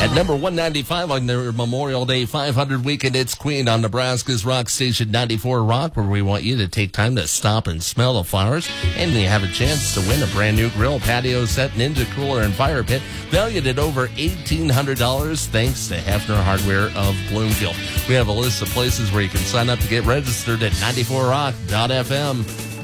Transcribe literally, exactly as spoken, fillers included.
At number one ninety-five on their Memorial Day five hundred weekend, it's Queen on Nebraska's Rock Station ninety-four Rock, where we want you to take time to stop and smell the flowers. And you have a chance to win a brand new grill, patio set, Ninja cooler, and fire pit, valued at over eighteen hundred dollars, thanks to Hefner Hardware of Bloomfield. We have a list of places where you can sign up to get registered at ninety-four rock dot f m.